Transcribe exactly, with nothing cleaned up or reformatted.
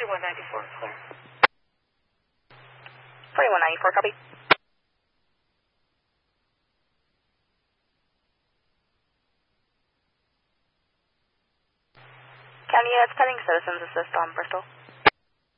forty-one ninety-four, clear. forty-one ninety-four, copy. County, it's pending citizens assist on Bristol.